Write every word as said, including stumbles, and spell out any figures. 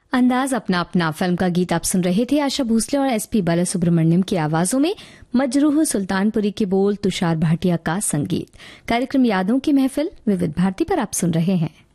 अंदाज अपना अपना फिल्म का गीत आप सुन रहे थे। आशा भोसले और एसपी बालासुब्रमण्यम की आवाजों में, मजरूह सुल्तानपुरी के बोल, तुषार भाटिया का संगीत। कार्यक्रम यादों की महफिल विविध भारती पर आप सुन रहे हैं।